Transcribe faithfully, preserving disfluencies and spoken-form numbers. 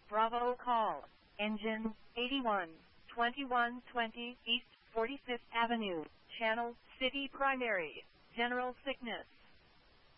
Bravo call. Engine, eighty-one, twenty-one twenty East forty-fifth Avenue, Channel, City Primary, General Sickness.